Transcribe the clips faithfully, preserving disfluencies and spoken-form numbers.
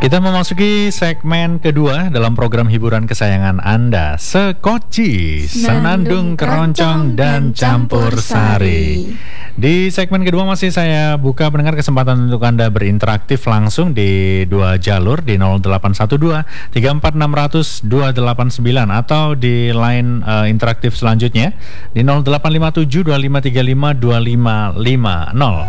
Kita memasuki segmen kedua dalam program hiburan kesayangan Anda, Sekoci, Senandung, Keroncong, dan Campur Sari. Di segmen kedua masih saya buka pendengar kesempatan untuk Anda berinteraksi langsung di dua jalur di nol delapan satu dua tiga empat enam nol nol dua delapan sembilan atau di line uh, interaktif selanjutnya di nol delapan lima tujuh dua lima tiga lima dua lima lima nol.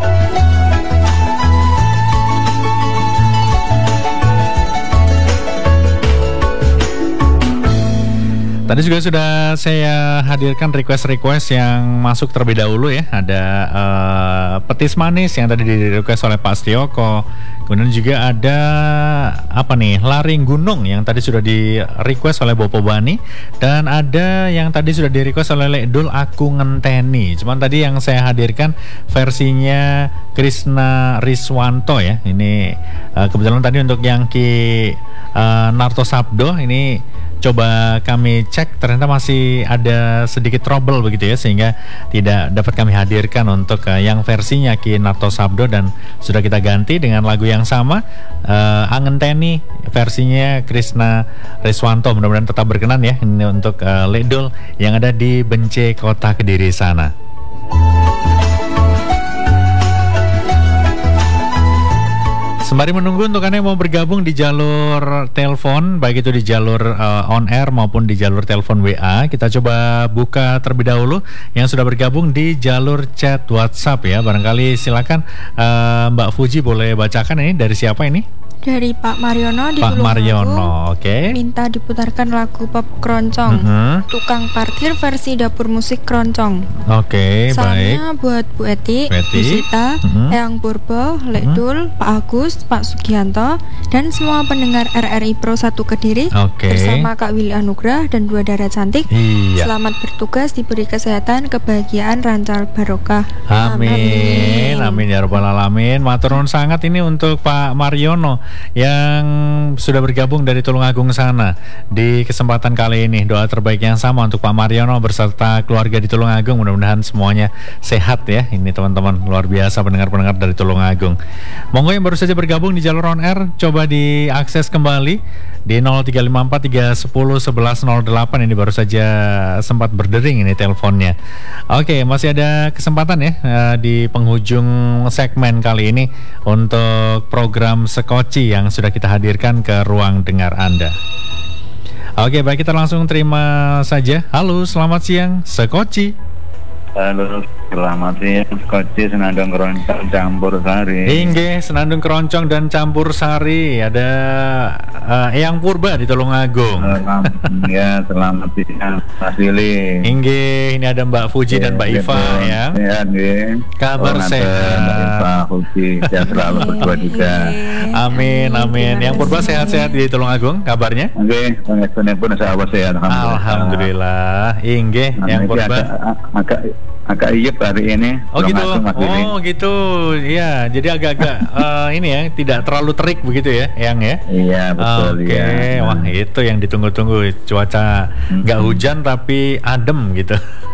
Tadi juga sudah saya hadirkan request-request yang masuk terlebih dahulu ya. Ada uh, petis manis yang tadi di-request oleh Pak Stioko. Kemudian juga ada apa nih, laring gunung yang tadi sudah di-request oleh Bopo Bani. Dan ada yang tadi sudah di-request oleh Lekdul Aku Ngenteni. Cuman tadi yang saya hadirkan versinya Krishna Riswanto ya. Ini uh, kebetulan tadi untuk yang Ki uh, Narto Sabdo ini coba kami cek, ternyata masih ada sedikit trouble begitu ya, sehingga tidak dapat kami hadirkan untuk uh, yang versinya Ki Narto Sabdo, dan sudah kita ganti dengan lagu yang sama, uh, Angenteni versinya Krishna Riswanto. Mudah-mudahan tetap berkenan ya ini untuk uh, Lekdul yang ada di Bence, Kota Kediri sana. Sembari menunggu untuk Anda yang mau bergabung di jalur telepon, baik itu di jalur uh, on air maupun di jalur telepon W A, kita coba buka terlebih dahulu yang sudah bergabung di jalur chat WhatsApp ya. Barangkali silakan uh, Mbak Fuji boleh bacakan ini dari siapa ini? Dari Pak Mariono di Pak Mariono, oke. Okay. Minta diputarkan lagu pop keroncong, uh-huh. Tukang parkir versi dapur musik keroncong. Oke, okay, baik. Salamnya buat Bu Eti, Eti. Bu Sita, uh-huh. Eyang Purbo, Lekdul, uh-huh. Pak Agus, Pak Sugianto, dan semua pendengar R R I Pro satu Kediri, okay. bersama Kak Willy Anugrah dan dua darah cantik. Iya. Selamat bertugas, diberi kesehatan, kebahagiaan, rancal barokah. Amin, amin, amin ya rabbal alamin. Matur nuwun sangat ini untuk Pak Mariono yang sudah bergabung dari Tulungagung sana. Di kesempatan kali ini doa terbaik yang sama untuk Pak Mariono beserta keluarga di Tulungagung. Mudah-mudahan semuanya sehat ya. Ini teman-teman luar biasa pendengar-pendengar dari Tulungagung. Monggo yang baru saja bergabung di jalur on air, coba diakses kembali di nol tiga lima empat tiga satu nol satu satu nol delapan. Ini baru saja sempat berdering ini teleponnya. Oke, masih ada kesempatan ya uh, di penghujung segmen kali ini untuk program Sekoci yang sudah kita hadirkan ke ruang dengar Anda. Oke, baik, kita langsung terima saja. Halo, selamat siang, Sekoci. Halo, selamat siang, Sekoci, Senandung Keroncong, Campur Sari. Inggih, Senandung Keroncong dan Campur Sari. Ada uh, Eyang Purba di Tulungagung. Selamat, ya, selamat siang, Mas Willy. Inggih, ini ada Mbak Fuji ya, dan Mbak Iva ya. Sehat, ya. Kabar oh, sehat. Mbak Iva, Fuji, sehat selalu berdua juga. Amin, amin. Yang Purba sehat-sehat di Tulungagung, kabarnya? Oke, pengen pun sahabat sehat. Alhamdulillah. Alhamdulillah. Inggih, Yang Purba. Agak agak iyep hari ini. Oh gitu, oh gitu, iya. Jadi agak-agak uh, ini ya, tidak terlalu terik begitu ya, Yang ya. Iya betul. Oke, okay. Ya. Wah itu yang ditunggu-tunggu, cuaca nggak mm-hmm. hujan tapi adem gitu.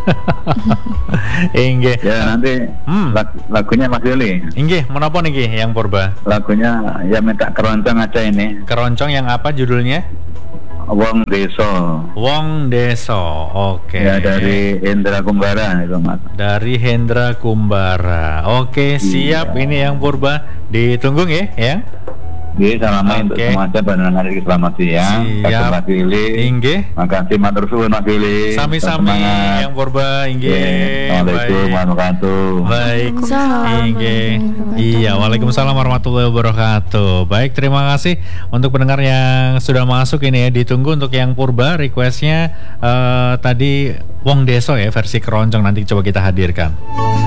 Inggih. Ya nanti hmm. lag- lagunya Mas Yuli. Inggih, mau apa nih Yang Purba? Lagunya ya minta keroncong aja ini. Keroncong yang apa judulnya? Wong Deso. Wong Deso, oke. Okay. Ya dari Hendra Kumbara itu Mas. Dari Hendra Kumbara, oke okay, siap. Iya. Ini Yang Purba, ditunggu ya, ya. Oke, salaman untuk semua aja pendengar hari selamat siang. Siap. Mas Willy. Inggih. Makasih matur suwun Mas Willy. Sami-sami Yang Purba, inggih. Assalamualaikum warahmatullahi wabarakatuh. Baik. Inggih. Iya, waalaikumsalam warahmatullahi wabarakatuh. Baik, terima kasih untuk pendengar yang sudah masuk ini ya. Ditunggu untuk Yang Purba, requestnya uh, tadi Wong Deso ya versi keroncong, nanti coba kita hadirkan.